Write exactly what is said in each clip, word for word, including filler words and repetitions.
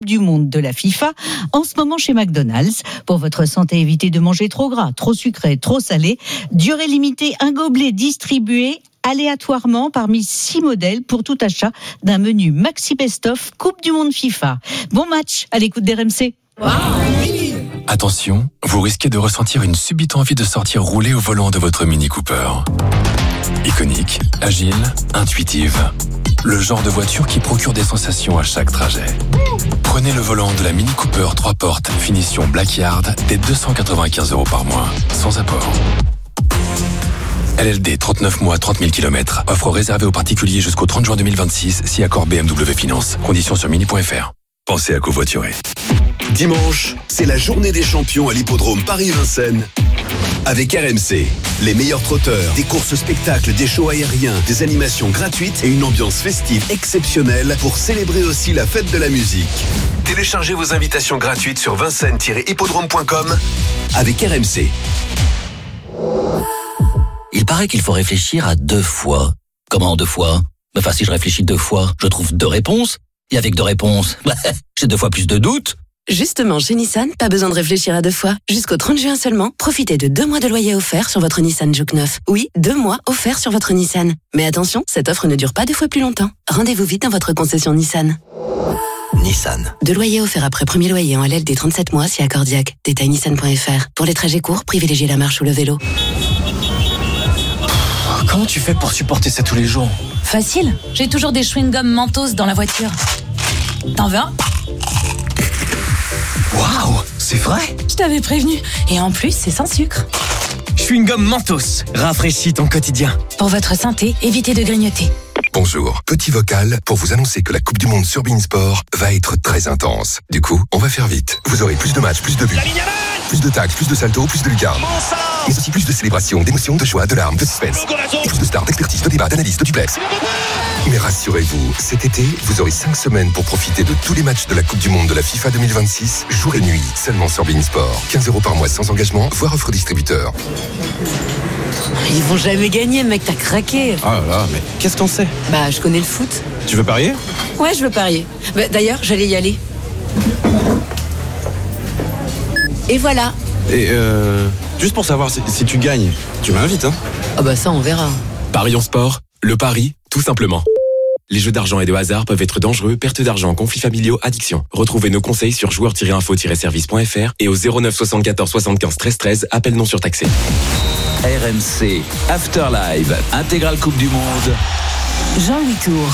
du monde de la FIFA en ce moment chez McDonald's. Pour votre santé, évitez de manger trop gras, trop sucré, trop salé. Durée limitée, un gobelet distribué aléatoirement parmi six modèles pour tout achat d'un menu Maxi Best-of Coupe du Monde FIFA. Bon match à l'écoute d'R M C. Wow. Attention, vous risquez de ressentir une subite envie de sortir rouler au volant de votre Mini Cooper. Iconique, agile, intuitive. Le genre de voiture qui procure des sensations à chaque trajet. Prenez le volant de la Mini Cooper trois portes, finition Blackyard, dès deux cent quatre-vingt-quinze euros par mois, sans apport. L L D trente-neuf mois, trente mille kilomètres. Offre réservée aux particuliers jusqu'au trente juin deux mille vingt-six, si accord B M W Finance. Conditions sur mini point f r. Pensez à covoiturer. Dimanche, c'est la journée des champions à l'hippodrome Paris-Vincennes. Avec R M C, les meilleurs trotteurs, des courses spectacles, des shows aériens, des animations gratuites et une ambiance festive exceptionnelle pour célébrer aussi la fête de la musique. Téléchargez vos invitations gratuites sur vincennes tiret hippodrome point com avec R M C. Il paraît qu'il faut réfléchir à deux fois. Comment deux fois ? Enfin, si je réfléchis deux fois, je trouve deux réponses. Et avec deux réponses, j'ai deux fois plus de doutes. Justement, chez Nissan, pas besoin de réfléchir à deux fois. Jusqu'au trente juin seulement, profitez de deux mois de loyer offert sur votre Nissan Juke neuf. Oui, deux mois offerts sur votre Nissan. Mais attention, cette offre ne dure pas deux fois plus longtemps. Rendez-vous vite dans votre concession Nissan. Nissan. Deux loyers offerts après premier loyer en L L D trente-sept mois si accordiaque. Détail nissan point f r. Pour les trajets courts, privilégiez la marche ou le vélo. Comment tu fais pour supporter ça tous les jours ? Facile, j'ai toujours des chewing-gums Mentos dans la voiture. T'en veux un ? Waouh, c'est vrai ? Je t'avais prévenu. Et en plus, c'est sans sucre. Chewing-gum Mentos, rafraîchis ton quotidien. Pour votre santé, évitez de grignoter. Bonjour, petit vocal pour vous annoncer que la Coupe du Monde sur Beansport va être très intense. Du coup, on va faire vite. Vous aurez plus de matchs, plus de buts, plus de tacles, plus de saltos, plus de lucarnes. Mais aussi plus de célébrations, d'émotions, de joie, de larmes, de suspense. Et plus de stars, d'expertise, de débats, d'analyse, de duplex. Mais rassurez-vous, cet été, vous aurez cinq semaines pour profiter de tous les matchs de la Coupe du Monde de la FIFA deux mille vingt-six, jour et nuit, seulement sur Beansport. quinze euros par mois sans engagement, voire offre distributeur. Ils vont jamais gagner, mec, t'as craqué. Oh là là, mais qu'est-ce qu'on sait ? Bah, je connais le foot. Tu veux parier ? Ouais, je veux parier. Bah, d'ailleurs, j'allais y aller. Et voilà. Et euh... juste pour savoir si, si tu gagnes, tu m'invites, hein ? Ah bah ça, on verra. Paris en sport, le pari, tout simplement. Les jeux d'argent et de hasard peuvent être dangereux, perte d'argent, conflits familiaux, addiction. Retrouvez nos conseils sur joueurs tiret info tiret service point f r et au zéro neuf soixante-quatorze soixante-quinze treize treize, appel non surtaxé. R M C, Afterlive, intégrale Coupe du Monde. Jean-Louis Tour.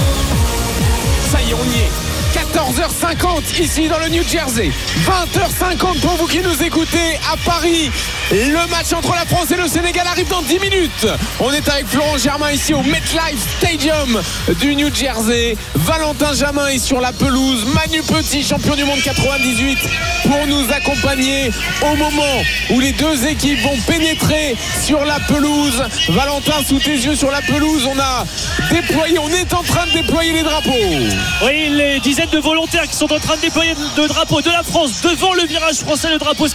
Ça y est, on y est. quatorze heures cinquante ici dans le New Jersey. vingt heures cinquante pour vous qui nous écoutez à Paris. Le match entre la France et le Sénégal arrive dans dix minutes. On est avec Florent Germain ici au MetLife Stadium du New Jersey. Valentin Jamin est sur la pelouse. Manu Petit, champion du monde quatre-vingt-dix-huit, pour nous accompagner au moment où les deux équipes vont pénétrer sur la pelouse. Valentin, sous tes yeux sur la pelouse, on a déployé, on est en train de déployer les drapeaux. Oui, les dizaines de volontaires qui sont en train de déployer le drapeau de la France devant le virage français, le drapeau.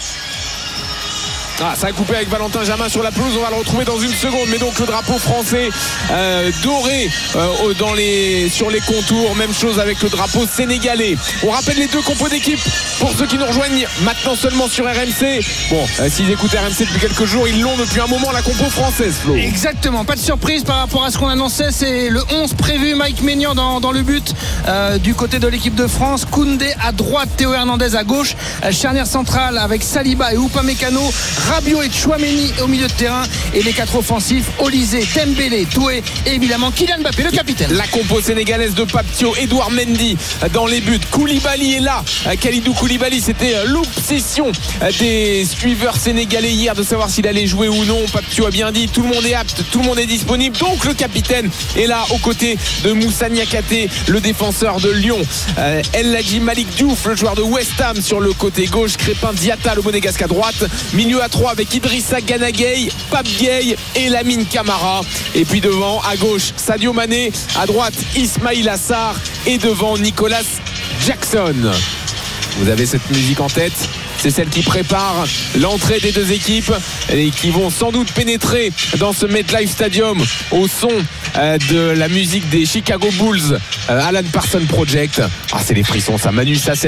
Ah, ça a coupé avec Valentin Jamin sur la pelouse, on va le retrouver dans une seconde. Mais donc le drapeau français euh, doré euh, dans les, sur les contours. Même chose avec le drapeau sénégalais. On rappelle les deux compos d'équipe pour ceux qui nous rejoignent maintenant seulement sur R M C. Bon, euh, s'ils écoutent R M C depuis quelques jours, ils l'ont depuis un moment, la compo française, Flo. Exactement, pas de surprise par rapport à ce qu'on annonçait. C'est le onze prévu, Mike Maignan dans, dans le but euh, du côté de l'équipe de France. Koundé à droite, Théo Hernandez à gauche, euh, charnière centrale avec Saliba et Upamecano, Rabiot et Tchouaméni au milieu de terrain, et les quatre offensifs, Olysée, Dembélé, Doué et évidemment Kylian Mbappé, le capitaine. La compo sénégalaise de Paptio, Edouard Mendy dans les buts. Koulibaly est là. Kalidou Koulibaly, c'était l'obsession des suiveurs sénégalais hier de savoir s'il allait jouer ou non. Paptio a bien dit, tout le monde est apte, tout le monde est disponible. Donc le capitaine est là aux côtés de Moussa Niakhaté, le défenseur de Lyon. Euh, El Hadji Malik Diouf, le joueur de West Ham sur le côté gauche. Crépin Diatta, le monégasque à droite. Milieu à trois avec Idrissa Gana Gueye, Pape Gueye et Lamine Camara. Et puis devant, à gauche, Sadio Mané. À droite, Ismaïl Assar. Et devant, Nicolas Jackson. Vous avez cette musique en tête ? C'est celle qui prépare l'entrée des deux équipes et qui vont sans doute pénétrer dans ce MetLife Stadium au son de la musique des Chicago Bulls, Alan Parsons Project. Ah, c'est les frissons ça. Manu Chassel